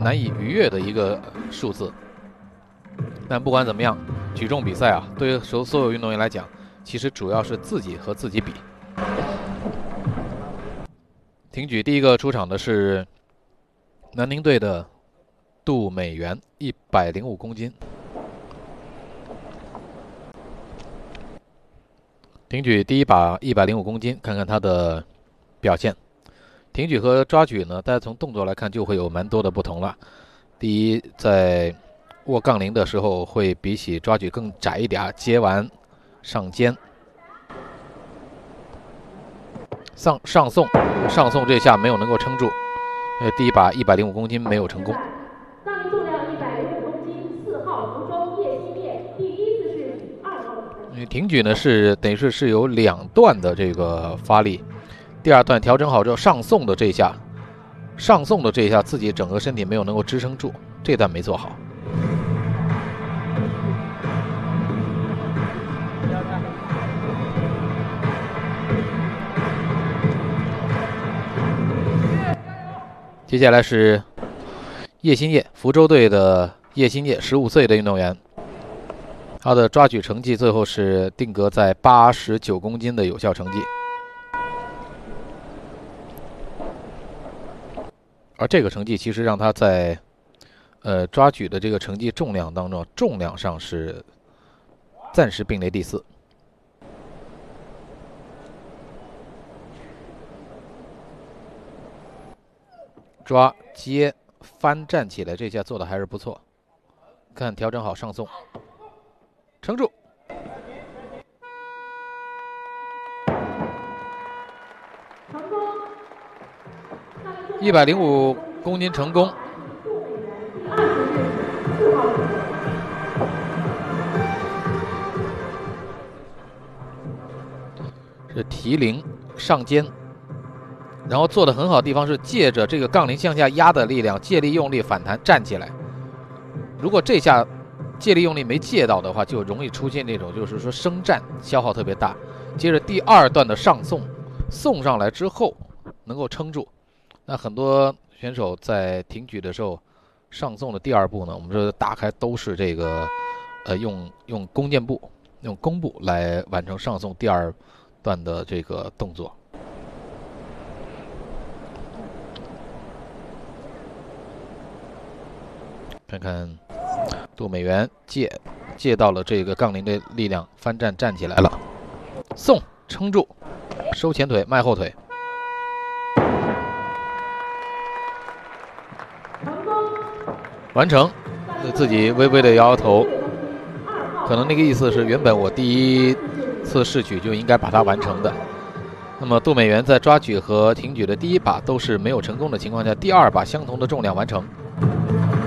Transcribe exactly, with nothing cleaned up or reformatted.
难以逾越的一个数字。但不管怎么样，举重比赛啊，对于所所有运动员来讲，其实主要是自己和自己比。挺举第一个出场的是南宁队的杜美元，一百零五公斤。挺举第一把一百零五公斤，看看他的表现。挺举和抓举呢，大家从动作来看就会有蛮多的不同了。第一，在握杠铃的时候会比起抓举更窄一点，接完上肩，上上送上送这下没有能够撑住，呃，第一把一百零五公斤没有成功。 杠铃重量一百零五公斤，四号福州叶希烈，第一次是二号。 挺举呢是等于是是有两段的这个发力，第二段调整好之后上送的这一下，上送的这一下自己整个身体没有能够支撑住，这段没做好。接下来是叶新业，福州队的叶新业，十五岁的运动员，他的抓举成绩最后是定格在八十九公斤的有效成绩。而这个成绩其实让他在呃抓举的这个成绩重量当中，重量上是暂时并列第四。抓接翻站起来，这下做的还是不错。看调整好上送，撑住。一百零五公斤成功。是提铃上肩。然后做的很好的地方是借着这个杠铃向下压的力量，借力用力反弹站起来。如果这下借力用力没借到的话，就容易出现那种就是说升站消耗特别大。接着第二段的上送，送上来之后能够撑住。那很多选手在挺举的时候，上送的第二步呢，我们说打开都是这个呃用用弓箭步、用弓步来完成上送第二段的这个动作。看看杜美元借借到了这个杠铃的力量，翻站站起来了，送撑住，收前腿迈后腿，完成。自己微微的摇摇头，可能那个意思是原本我第一次试举就应该把它完成的。那么杜美元在抓举和挺举的第一把都是没有成功的情况下，第二把相同的重量完成。